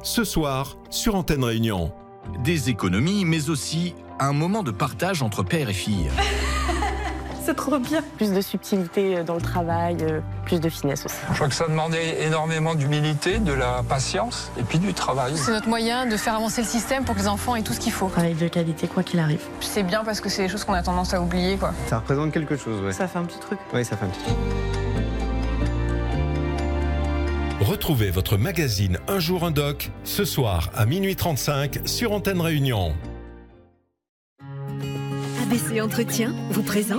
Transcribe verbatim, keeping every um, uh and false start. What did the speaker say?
ce soir sur Antenne Réunion. Des économies, mais aussi un moment de partage entre père et fille. C'est trop bien. Plus de subtilité dans le travail, plus de finesse aussi. Je crois que ça demandait énormément d'humilité, de la patience et puis du travail. C'est notre moyen de faire avancer le système pour que les enfants aient tout ce qu'il faut. Travail de qualité, quoi qu'il arrive. C'est bien parce que c'est des choses qu'on a tendance à oublier, quoi. Ça représente quelque chose, ouais. Ça fait un petit truc. Oui, ça fait un petit truc. Retrouvez votre magazine Un jour un doc ce soir à minuit trente-cinq sur Antenne Réunion. A B C Entretien vous présente